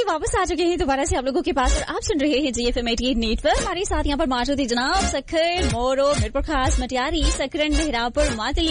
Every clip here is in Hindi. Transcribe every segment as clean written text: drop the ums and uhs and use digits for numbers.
वापस आ चुके हैं दोबारा से आप लोगों के पास और आप सुन रहे हैं GFM 88 नेटवर्क। हमारे साथ यहाँ पर मौजूद है जनाब सखर, मोरो, मिरपुर खास, मटियारी, सकरन, मेहरापुर, मातली,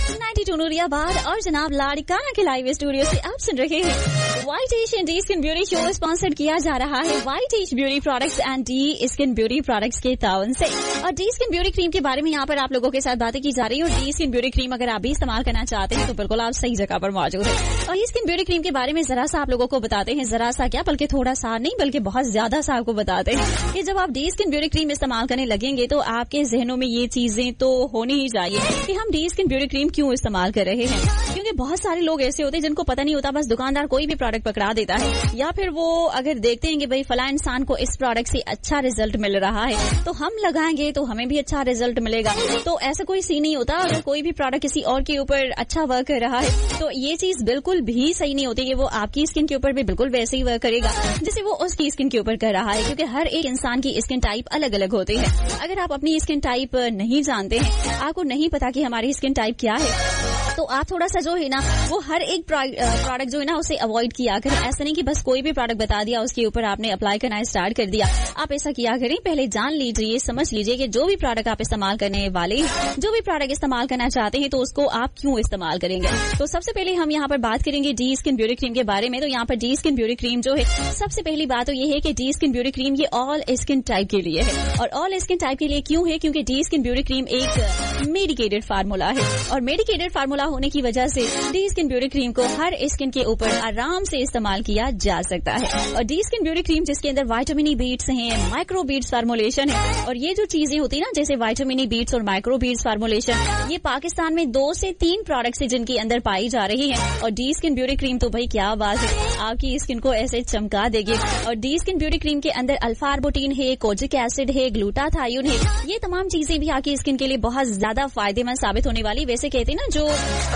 92 नूरियाबाद और जनाब लाड़काना के लाइव स्टूडियो से आप सुन रहे हैं white Asian D skin beauty show sponsored किया जा रहा है white ash beauty products and D skin beauty products के ताउन से। और डी स्किन ब्यूटी क्रीम के बारे में यहाँ पर आप लोगों के साथ बातें की जा रही है। और डी स्किन ब्यूटी क्रीम अगर आप भी इस्तेमाल करना चाहते हैं तो बिल्कुल आप सही जगह पर मौजूद है। और ये स्किन ब्यूटी क्रीम के बारे में जरा सा आप लोगों को बताते हैं, जरा सा क्या बल्कि थोड़ा सा नहीं बल्कि बहुत ज्यादा सा आपको बताते हैं कि जब आप डी स्किन ब्यूटी क्रीम इस्तेमाल करने लगेंगे तो आपके जहनों में ये चीजें तो होनी ही चाहिए कि हम डी स्किन ब्यूटी क्रीम क्यों इस्तेमाल कर रहे हैं। क्योंकि बहुत सारे लोग ऐसे होते हैं जिनको पता नहीं होता, बस दुकानदार कोई भी प्रोडक्ट पकड़ा देता है या फिर वो अगर देखते हैं कि भाई फला इंसान को इस प्रोडक्ट से अच्छा रिजल्ट मिल रहा है तो हम लगाएंगे तो हमें भी अच्छा रिजल्ट मिलेगा। तो ऐसा कोई सीन नहीं होता। अगर कोई भी प्रोडक्ट किसी और के ऊपर अच्छा वर्क कर रहा है तो ये चीज बिल्कुल भी सही नहीं होती कि वो आपकी स्किन के ऊपर भी बिल्कुल वैसे ही वर्क करेगा जैसे वो उसकी स्किन के ऊपर कर रहा है। क्योंकि हर एक इंसान की स्किन टाइप अलग अलग होती है। अगर आप अपनी स्किन टाइप नहीं जानते हैं, आपको नहीं पता कि हमारी स्किन टाइप क्या है, तो आप थोड़ा सा जो है ना वो हर एक प्रोडक्ट जो है ना उसे अवॉइड किया करें। ऐसा नहीं कि बस कोई भी प्रोडक्ट बता दिया उसके ऊपर आपने अप्लाई करना स्टार्ट कर दिया। आप ऐसा किया करें, पहले जान लीजिए, समझ लीजिए कि जो भी प्रोडक्ट आप इस्तेमाल करने वाले, जो भी प्रोडक्ट इस्तेमाल करना चाहते हैं तो उसको आप क्यों इस्तेमाल करेंगे। तो सबसे पहले हम यहाँ पर बात करेंगे डी स्किन ब्यूटी क्रीम के बारे में। तो यहाँ पर डी स्किन ब्यूटी क्रीम जो है, सबसे पहली बात तो ये है कि डी स्किन ब्यूटी क्रीम ये ऑल स्किन टाइप के लिए है। और ऑल स्किन टाइप के लिए क्यों है? क्योंकि डी स्किन ब्यूटी क्रीम एक मेडिकेटेड फार्मूला है और मेडिकेटेड फार्मूला होने की वजह से डी स्किन ब्यूटी क्रीम को हर स्किन के ऊपर आराम से इस्तेमाल किया जा सकता है। और डी स्किन ब्यूटी क्रीम जिसके अंदर विटामिन ई बीट्स हैं, माइक्रो बीट्स फार्मूलेशन है, और ये जो चीजें होती है ना जैसे विटामिन ई बीट्स और माइक्रो बीट्स फार्मूलेशन, ये पाकिस्तान में 2 से 3 प्रोडक्ट्स है जिनके अंदर पाई जा रही है। और डी स्किन ब्यूटी क्रीम तो भाई क्या बात है, आपकी स्किन को ऐसे चमका देगी। और डी स्किन ब्यूटी क्रीम के अंदर अल्फा आर्बुटिन है, कोजिक एसिड है, ग्लूटाथायोन है, ये तमाम चीजें भी आपकी स्किन के लिए बहुत ज्यादा फायदेमंद साबित होने वाली। वैसे कहते हैं ना जो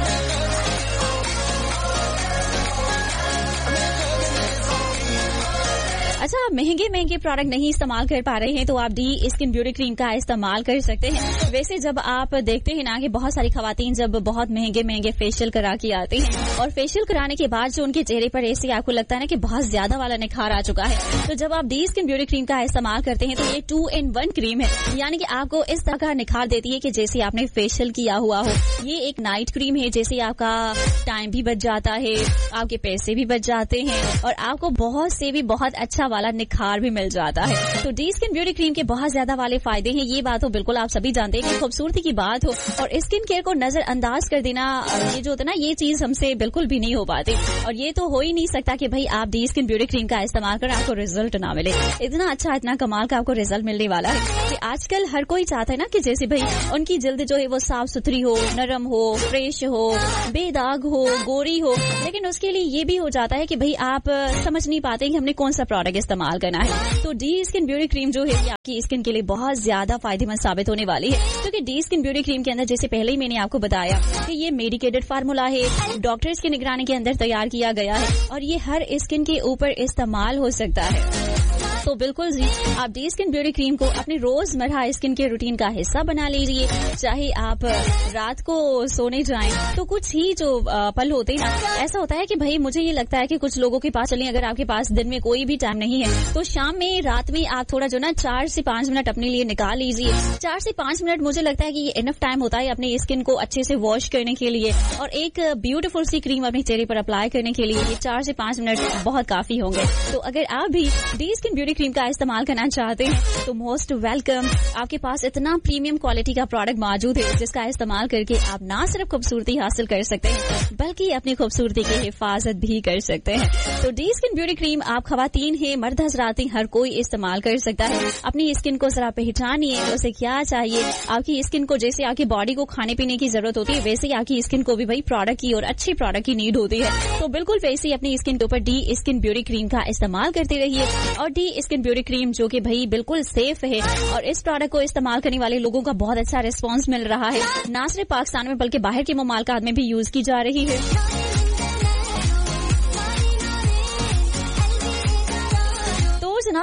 अच्छा आप महंगे प्रोडक्ट नहीं इस्तेमाल कर पा रहे हैं तो आप डी स्किन ब्यूटी क्रीम का इस्तेमाल कर सकते हैं। वैसे जब आप देखते हैं ना कि बहुत सारी खवातीन जब बहुत महंगे फेशियल करा के आती हैं और फेशियल कराने के बाद जो उनके चेहरे पर ऐसे आपको लगता है ना कि बहुत ज्यादा वाला निखार आ चुका है, तो जब आप डी स्किन ब्यूटी क्रीम का इस्तेमाल करते हैं तो ये 2 in 1 क्रीम है, यानी कि आपको इस तरह का निखार देती है कि जैसे आपने फेशियल किया हुआ हो। ये एक नाइट क्रीम है, जैसे आपका टाइम भी बच जाता है, आपके पैसे भी बच जाते हैं और आपको बहुत से भी बहुत अच्छा वाला निखार भी मिल जाता है। तो डी स्किन ब्यूटी क्रीम के बहुत ज्यादा वाले फायदे हैं, ये बात तो बिल्कुल आप सभी जानते हैं कि खूबसूरती की बात हो और स्किन केयर को नजरअंदाज कर देना, ये जो होता है ना ये चीज हमसे बिल्कुल भी नहीं हो पाती। और ये तो हो ही नहीं सकता कि भाई आप डी स्किन ब्यूटी क्रीम का इस्तेमाल कर आपको रिजल्ट ना मिले। इतना अच्छा इतना कमाल का आपको रिजल्ट मिलने वाला है कि आजकल हर कोई चाहता है ना कि जैसे भाई उनकी जल्द जो है वो साफ सुथरी हो, नरम हो, फ्रेश हो, बेदाग हो, गोरी हो, लेकिन उसके लिए ये भी हो जाता है कि भाई आप समझ नहीं पाते कि हमने कौन सा प्रोडक्ट इस्तेमाल करना है। तो डी स्किन ब्यूटी क्रीम जो है ये आपकी स्किन के लिए बहुत ज्यादा फायदेमंद साबित होने वाली है, क्योंकि डी स्किन ब्यूटी क्रीम के अंदर जैसे पहले ही मैंने आपको बताया कि ये मेडिकेटेड फार्मूला है, डॉक्टर्स की निगरानी के अंदर तैयार किया गया है और ये हर स्किन के ऊपर इस्तेमाल हो सकता है। तो बिल्कुल जी आप डी स्किन ब्यूटी क्रीम को अपने रोजमर्रा स्किन के रूटीन का हिस्सा बना लीजिए। चाहे आप रात को सोने जाएं तो कुछ ही जो पल होते हैं ना, ऐसा होता है कि भाई मुझे ये लगता है कि कुछ लोगों के पास, चलिए अगर आपके पास दिन में कोई भी टाइम नहीं है तो शाम में रात में आप थोड़ा जो ना 4 से 5 मिनट अपने लिए निकाल लीजिए। 4 से 5 मिनट मुझे लगता है कि ये इनफ टाइम होता है अपने स्किन को अच्छे से वॉश करने के लिए और एक ब्यूटीफुल सी क्रीम अपने चेहरे पर अप्लाई करने के लिए। ये 4 से 5 मिनट बहुत काफी होंगे। तो अगर आप भी डी स्किन ब्यूटी क्रीम का इस्तेमाल करना चाहते हैं तो मोस्ट वेलकम। आपके पास इतना प्रीमियम क्वालिटी का प्रोडक्ट मौजूद है जिसका इस्तेमाल करके आप ना सिर्फ खूबसूरती हासिल कर सकते हैं बल्कि अपनी खूबसूरती की हिफाजत भी कर सकते हैं। तो डी स्किन ब्यूटी क्रीम आप खवातीन है, मर्द हजरात हर कोई इस्तेमाल कर सकता है। अपनी स्किन को जरा पहचानिए, उसे क्या चाहिए। आपकी स्किन को जैसे आपकी बॉडी को खाने पीने की जरूरत होती है वैसे ही आपकी स्किन को भी भाई प्रोडक्ट की और अच्छी प्रोडक्ट की नीड होती है। तो बिल्कुल वैसे ही अपनी स्किन के ऊपर डी स्किन ब्यूटी क्रीम का इस्तेमाल करते रहिए। और डी स्किन ब्यूटी क्रीम जो कि भाई बिल्कुल सेफ है और इस प्रोडक्ट को इस्तेमाल करने वाले लोगों का बहुत अच्छा रिस्पांस मिल रहा है, ना सिर्फ पाकिस्तान में बल्कि बाहर के मुमालिकात में भी यूज की जा रही है। जनाब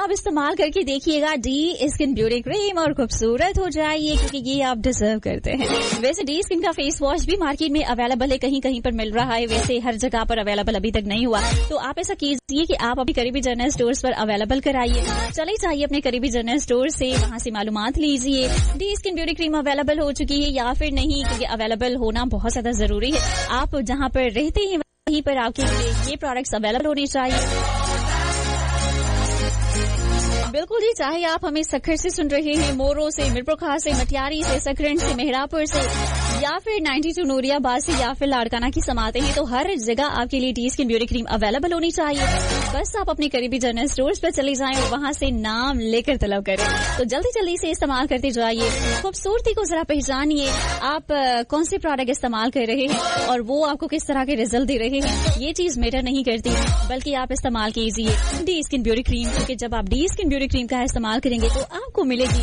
आप इस्तेमाल करके देखिएगा डी स्किन ब्यूटी क्रीम और खूबसूरत हो जाइए, क्योंकि ये आप डिजर्व करते हैं। वैसे डी स्किन का फेस वॉश भी मार्केट में अवेलेबल है, कहीं कहीं पर मिल रहा है, वैसे हर जगह पर अवेलेबल अभी तक नहीं हुआ। तो आप ऐसा कीजिए कि आप अपनी करीबी जनरल स्टोर्स पर अवेलेबल कराइए। चले जाइए अपने करीबी जनरल स्टोर से, वहां से मालूमात लीजिए D skin beauty cream available हो चुकी है या फिर नहीं, क्योंकि अवेलेबल होना बहुत ज्यादा जरूरी है। आप जहां पर रहते हैं वहीं पर आपके लिए ये प्रोडक्ट्स अवेलेबल होने चाहिए। बिल्कुल जी, चाहे आप हमें सखर से सुन रहे हैं, मोरो से, मिरपुरखा से, मटियारी से, सकरन से, मेहरापुर से, या फिर 92 नूरियाबाद से, या फिर लाड़काना की समाते हैं, तो हर जगह आपके लिए D skin beauty cream available होनी चाहिए। बस आप अपने करीबी जनरल स्टोर्स पर चले जाएं और वहां से नाम लेकर तलब करें। तो जल्दी जल्दी से इस्तेमाल करते जाइए, खूबसूरती को जरा पहचानिए, आप कौन से प्रोडक्ट इस्तेमाल कर रहे हैं और वो आपको किस तरह के रिजल्ट दे रहे हैं, ये चीज मैटर नहीं करती, बल्कि आप इस्तेमाल कीजिए डी स्किन ब्यूटी क्रीम, क्योंकि जब आप डी स्किन ब्यूटी क्रीम का इस्तेमाल करेंगे तो आपको मिलेगी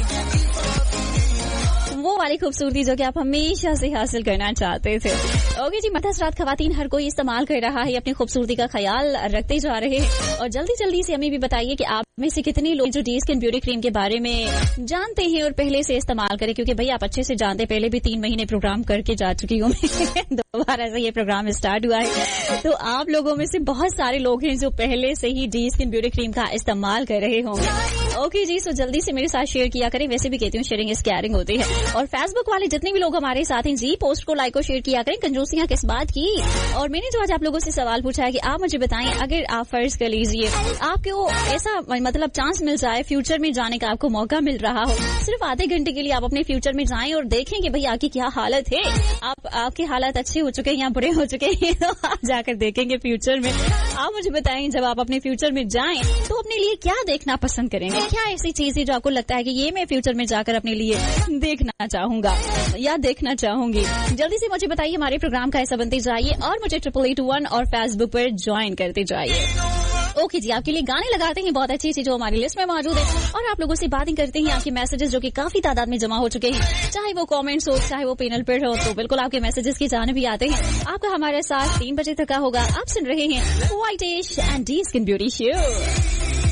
वो वाली खूबसूरती जो कि आप हमेशा से हासिल करना चाहते थे। ओके जी, मदहरात खवातीन हर कोई इस्तेमाल कर रहा है, अपनी खूबसूरती का ख्याल रखते जा रहे हैं। और जल्दी जल्दी से हमें भी बताइए कि आप में से कितने लोग जो डी स्किन ब्यूटी क्रीम के बारे में जानते हैं और पहले से इस्तेमाल करें, क्योंकि भाई आप अच्छे से जानते, पहले भी 3 महीने प्रोग्राम करके जा चुकी हूँ दोबारा से ये प्रोग्राम स्टार्ट हुआ है। तो आप लोगों में से बहुत सारे लोग हैं जो पहले से ही डी स्किन ब्यूटी क्रीम का इस्तेमाल कर रहे होंगे। ओके जी, सो जल्दी से मेरे साथ शेयर किया करें, वैसे भी कहती हूँ शेयरिंग इज केयरिंग होती है। और फेसबुक वाले जितने भी लोग हमारे साथ हैं जी, पोस्ट को लाइक और शेयर किया करें। कंजूसियां किस बात की। और मैंने जो आज आप लोगों से सवाल पूछा है कि आप मुझे बताएं, अगर आप फर्ज कर लीजिए आपको ऐसा मतलब चांस मिल जाए, फ्यूचर में जाने का आपको मौका मिल रहा हो, सिर्फ आधे घंटे के लिए आप अपने फ्यूचर में जाएं और देखें कि भाई आपकी क्या हालत है, आपके हालात अच्छे हो चुके हैं या बुरे हो चुके हैं, तो आप जाकर देखेंगे फ्यूचर में। आप मुझे बताएं, जब आप अपने फ्यूचर में जाएं तो अपने लिए क्या देखना पसंद करेंगे, क्या ऐसी चीज है जो आपको लगता है कि ये मैं फ्यूचर में जाकर अपने लिए देखना चाहूंगा या देखना चाहूंगी। जल्दी से मुझे बताइए, हमारे प्रोग्राम का ऐसा बनते जाइए और मुझे 8881 और फेसबुक पर ज्वाइन करते जाइए। ओके जी, आपके लिए गाने लगाते हैं बहुत अच्छी चीज जो हमारी लिस्ट में मौजूद है, और आप लोगों से बातें करते हैं, आपके मैसेजेस जो कि काफी तादाद में जमा हो चुके हैं, चाहे वो कमेंट्स हो, चाहे वो पैनल पर हो, तो बिल्कुल आपके मैसेजेस की जाने भी आते हैं। आपका हमारे साथ 3 बजे तक का होगा। आप सुन रहे हैं white and D skin beauty show.